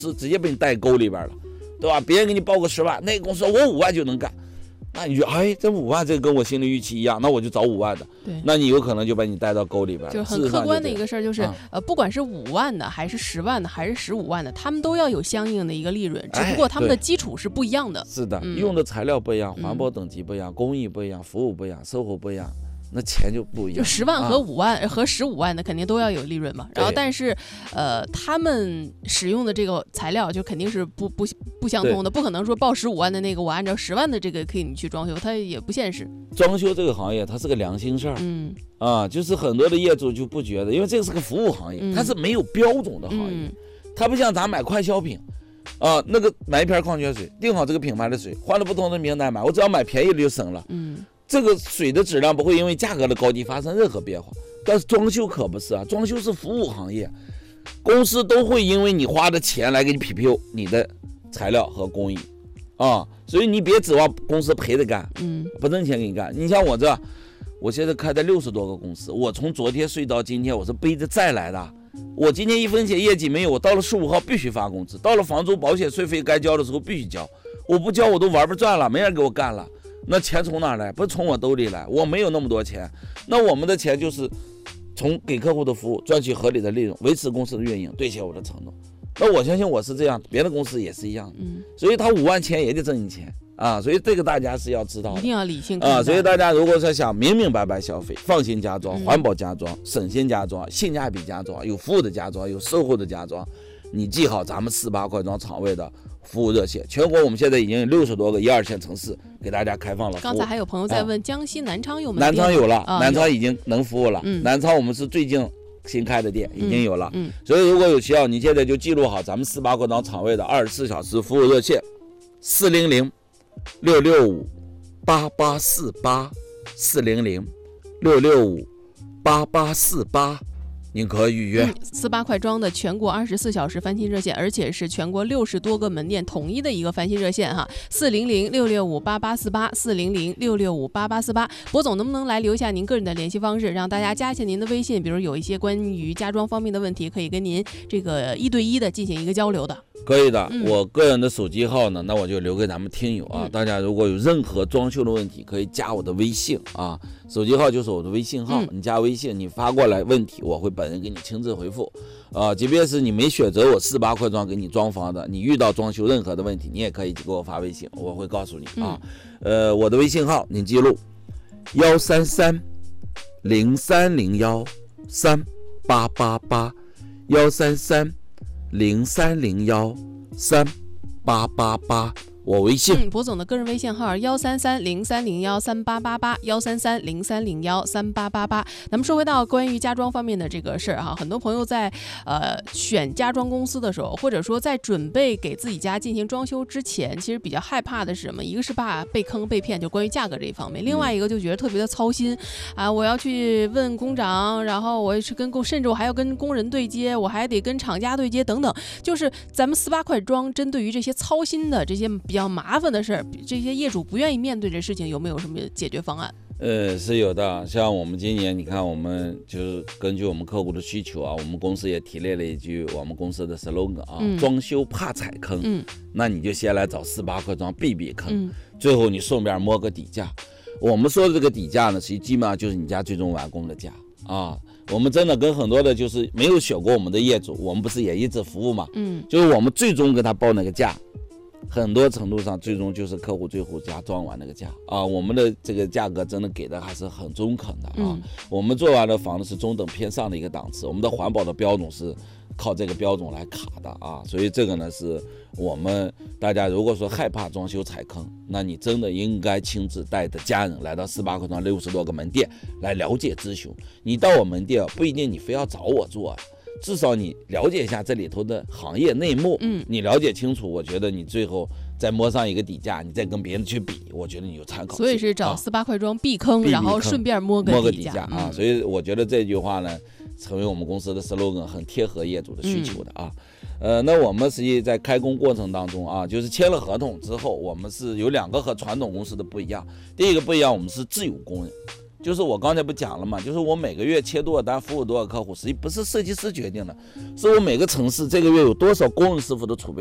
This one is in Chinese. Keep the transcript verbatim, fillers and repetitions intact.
是直接被你带沟里边了，对吧？别人给你报个十万，那个公司说我五万就能干。那你就哎，这五万这跟我心理预期一样，那我就找五万的。 对， 那你有可能就把你带到沟里边了。 就是很客观的一个事儿，就是、 嗯、 呃，不管是五万的，还是十万的，还是十五万的，他们都要有相应的一个利润，只不过他们的基础是不一样的。 哎、是的、 嗯， 用的材料不一样，环保等级不一样，嗯、工艺不一样，服务不一样，售后不一样。那钱就不一样， 就十万和五万、啊、和十五万的肯定都要有利润嘛。然后，但是，呃，他们使用的这个材料就肯定是不不不相通的，不可能说报十五万的那个，我按照十万的这个可以你去装修，它也不现实。 装修这个行业它是个良心事儿， 嗯啊，就是很多的业主就不觉得，因为这个是个服务行业，嗯、它是没有标准的行业，嗯、它不像咱买快消品。啊，那个买一瓶矿泉水，定好这个品牌的水，换了不同的名单买，我只要买便宜的就省了。 嗯。 这个水的质量不会因为价格的高低发生任何变化，但是装修可不是啊，装修是服务行业，公司都会因为你花的钱来给你匹配你的材料和工艺啊，所以你别指望公司赔着干，嗯，不挣钱给你干。你像我这，我现在开的六十多个公司，我从昨天睡到今天，我是背着债来的。我今天一分钱业绩没有，我到了十五号必须发工资，到了房租、保险、税费该交的时候必须交，我不交我都玩不转了，没人给我干了。那钱从哪来？不是从我兜里来，我没有那么多钱。那我们的钱就是从给客户的服务赚取合理的利润，维持公司的运营，兑现我的承诺。那我相信我是这样，别的公司也是一样的。嗯，所以他五万钱也得挣你钱啊，所以这个大家是要知道的， 一定要理性啊。所以大家如果是想明明白白消费，放心家装、环保家装、省心家装、性价比家装、有服务的家装、有售后的家装，你记好咱们四八快装厂位的服务热线，全国我们现在已经有六十多个一二线城市给大家开放了服务。 刚才还有朋友在问、啊、江西南昌有没有？ 南昌有了， 啊、 南昌已经能服务了。 嗯、 南昌我们是最近新开的店，已经有了。 嗯嗯、 所以如果有需要，你现在就记录好咱们四八快装厂位的二十四小时服务热线：四零零六六五八八四八，四零零六六五八八四八。您可以预约、嗯、 四八快装的全国二十四小时翻新热线，而且是全国六十多个门店统一的一个翻新热线哈，四零零六六五八八四八，四零零六六五八八四八。博总能不能来留下您个人的联系方式，让大家加一下您的微信，比如有一些关于家装方面的问题，可以跟您这个一对一的进行一个交流的。 可以的、嗯，我个人的手机号呢，那我就留给咱们听友啊、嗯。大家如果有任何装修的问题，可以加我的微信啊，手机号就是我的微信号，嗯、你加微信，你发过来问题，我会本人给你亲自回复啊。即便是你没选择我四八快装给你装房的，你遇到装修任何的问题，你也可以给我发微信，我会告诉你啊。嗯、呃，我的微信号您记录：幺三三零三零幺三八八八，幺三三。零三零幺三八八八，我微信。 嗯，博总的个人微信号幺三三零三零幺三八八八，幺三三零三零幺三八八八。咱们说回到关于家装方面的这个事儿哈，很多朋友在呃选家装公司的时候，或者说在准备给自己家进行装修之前，其实比较害怕的是什么？一个是怕被坑被骗，就关于价格这一方面；另外一个就觉得特别的操心啊，我要去问工长，然后我去跟工，甚至我还要跟工人对接，我还得跟厂家对接等等。就是咱们四八快装针对于这些操心的这些比较麻烦的事儿，这些业主不愿意面对的事情，有没有什么解决方案？ 呃，是有的。像我们今年，你看，我们就是根据我们客户的需求啊，我们公司也提炼了一句我们公司的 slogan 啊，嗯、装修怕踩坑，嗯，那你就先来找四八快装避避坑，嗯，最后你顺便摸个底价。我们说的这个底价呢，其实基本上就是你家最终完工的价啊。我们真的跟很多的就是没有选过我们的业主，我们不是也一直服务嘛，嗯，就是我们最终跟他报那个价。很多程度上最终就是客户最后家装完那个价啊，我们的这个价格真的给的还是很中肯的啊、嗯、我们做完的房子是中等偏上的一个档次，我们的环保的标准是靠这个标准来卡的啊，所以这个呢是我们大家如果说害怕装修踩坑，那你真的应该亲自带着家人来到四八快装六十多个门店来了解咨询。你到我门店不一定你非要找我做，至少你了解一下这里头的行业内幕，嗯，你了解清楚，我觉得你最后再摸上一个底价，你再跟别人去比，我觉得你有参考性。 所以是找四八快装避坑，啊、然后顺便摸个摸个底价啊、嗯。所以我觉得这句话呢，成为我们公司的 slogan， 很贴合业主的需求的啊。嗯、呃，那我们实际在开工过程当中啊，就是签了合同之后，我们是有两个和传统公司的不一样。第一个不一样，我们是自有工人。 就是我刚才不讲了嘛，就是我每个月切多少单，服务多少客户，实际不是设计师决定的，是我每个城市这个月有多少工人师傅的储备。